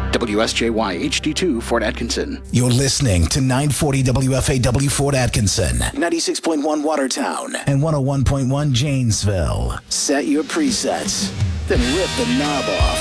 WSJY HD2 Fort Atkinson. You're listening to 940 WFAW Fort Atkinson, 96.1 Watertown, and 101.1 Janesville. Set your presets, then rip the knob off.